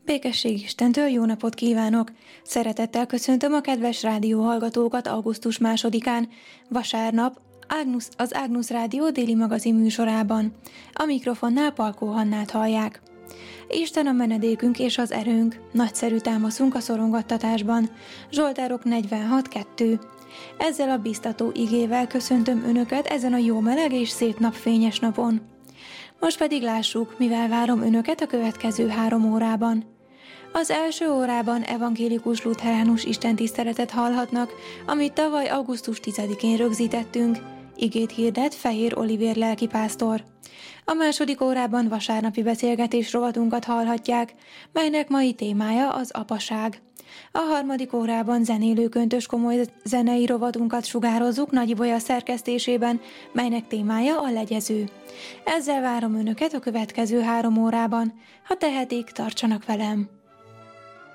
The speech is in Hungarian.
Békesség Istentől jó napot kívánok! Szeretettel köszöntöm a kedves rádióhallgatókat augusztus 2-án, vasárnap, az Ágnusz Rádió déli magazin műsorában. A mikrofonnál Palkó Hannát hallják. Isten a menedékünk és az erőnk, nagyszerű támaszunk a szorongattatásban. Zsoltárok 46:2. Ezzel a biztató igével köszöntöm Önöket ezen a jó meleg és szép napfényes napon. Most pedig lássuk, mivel várom Önöket a következő 3 órában. Az első órában evangélikus lutheránus istentiszteletet hallhatnak, amit tavaly augusztus 10-én rögzítettünk. Igét hirdet Fehér Olivér lelkipásztor. A második órában vasárnapi beszélgetés rovatunkat hallhatják, melynek mai témája az apaság. A harmadik órában zenélő köntös komoly zenei rovatunkat sugározzuk Nagy Ibolya szerkesztésében, melynek témája a legyező. Ezzel várom Önöket a következő 3 órában. Ha tehetik, tartsanak velem!